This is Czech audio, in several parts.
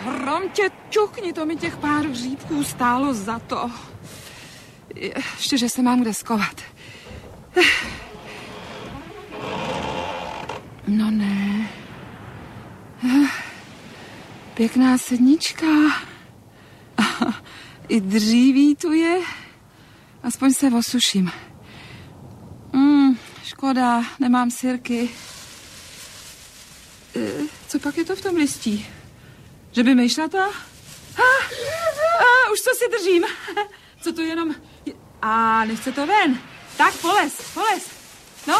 Hrom tě ťukni, to mi těch pár hříbků stálo za to. Ještě, že se mám kde skovat. No ne. Pěkná sednička. I dříví tu je. Aspoň se osuším. Škoda, nemám sirky. Co pak je to v tom listí? Že by myšlata? Už co si držím. Co to jenom... nechce to ven. Tak, polez. No.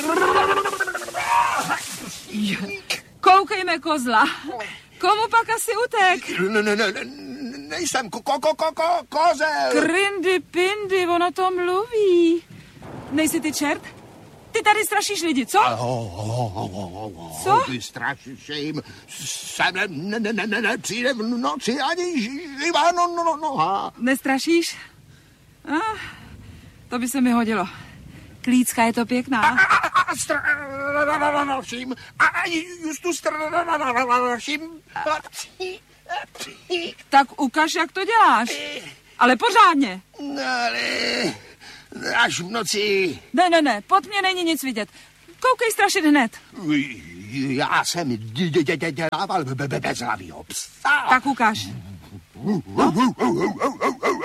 Koukejme, kozla. Komu pak asi utek? Nejsem kozel. Krindy pindy, ono to mluví. Nejsi ty čert? Ty tady strašíš lidi, co? Co? Ty strašíš jim. Sem nepřijde v noci ani živá noha. Nestrašíš? To by se mi hodilo. Klícka je to pěkná. Straším. A justu straším. Tak ukaž, jak to děláš. Ale pořádně. Ale až v noci. Ne, pod mě není nic vidět. Koukej strašit hned. Já jsem dělával bezhlavýho psa. Tak ukaž. No?